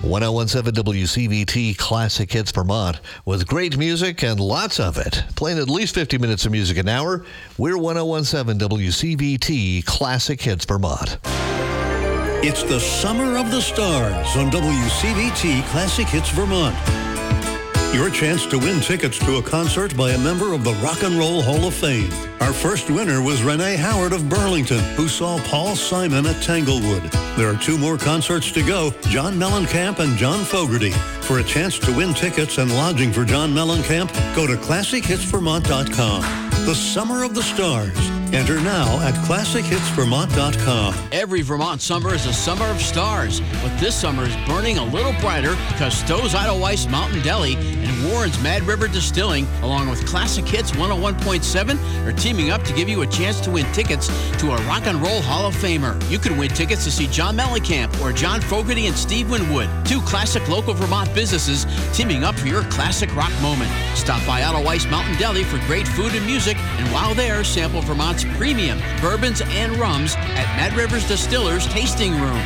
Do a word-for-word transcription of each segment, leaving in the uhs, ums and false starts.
one oh one seven W C V T Classic Hits Vermont with great music and lots of it. Playing at least fifty minutes of music an hour. We're one oh one seven W C V T Classic Hits Vermont. It's the Summer of the Stars on W C V T Classic Hits Vermont. Your chance to win tickets to a concert by a member of the Rock and Roll Hall of Fame. Our first winner was Renee Howard of Burlington, who saw Paul Simon at Tanglewood. There are two more concerts to go, John Mellencamp and John Fogerty. For a chance to win tickets and lodging for John Mellencamp, go to classic hits vermont dot com. The Summer of the Stars. Enter now at classic hits vermont dot com. Every Vermont summer is a summer of stars, but this summer is burning a little brighter because Stowe's Idlewice Mountain Deli and Warren's Mad River Distilling, along with Classic Hits one oh one point seven, are teaming up to give you a chance to win tickets to a Rock and Roll Hall of Famer. You can win tickets to see John Mellencamp or John Fogerty and Steve Winwood, two classic local Vermont businesses teaming up for your classic rock moment. Stop by Idlewice Mountain Deli for great food and music, and while there, sample Vermont's premium bourbons and rums at Mad Rivers Distillers Tasting Room.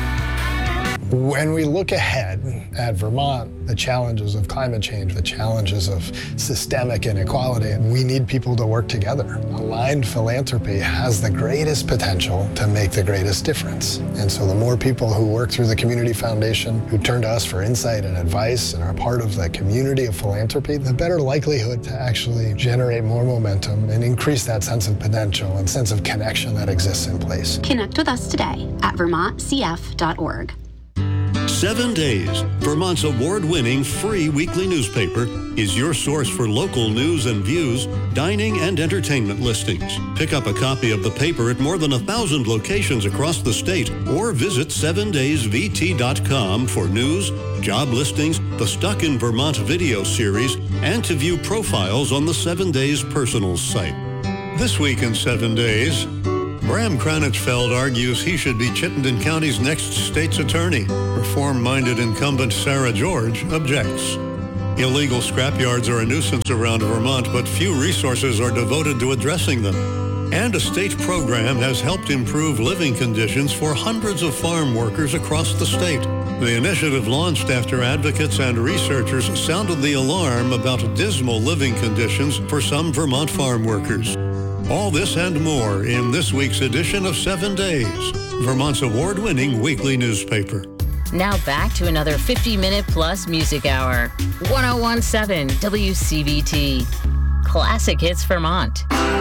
When we look ahead at Vermont, the challenges of climate change, the challenges of systemic inequality, we need people to work together. Aligned philanthropy has the greatest potential to make the greatest difference. And so the more people who work through the Community Foundation, who turn to us for insight and advice and are part of the community of philanthropy, the better likelihood to actually generate more momentum and increase that sense of potential and sense of connection that exists in place. Connect with us today at vermont c f dot org. Seven Days, Vermont's award-winning free weekly newspaper, is your source for local news and views, dining and entertainment listings. Pick up a copy of the paper at more than a thousand locations across the state or visit seven days v t dot com for news, job listings, the Stuck in Vermont video series, and to view profiles on the Seven Days Personals site. This week in Seven Days, Bram Kranichfeld argues he should be Chittenden County's next state's attorney. Reform-minded incumbent Sarah George objects. Illegal scrapyards are a nuisance around Vermont, but few resources are devoted to addressing them. And a state program has helped improve living conditions for hundreds of farm workers across the state. The initiative launched after advocates and researchers sounded the alarm about dismal living conditions for some Vermont farm workers. All this and more in this week's edition of Seven Days, Vermont's award-winning weekly newspaper. Now back to another fifty-minute plus music hour. one oh one seven W C V T. Classic Hits Vermont.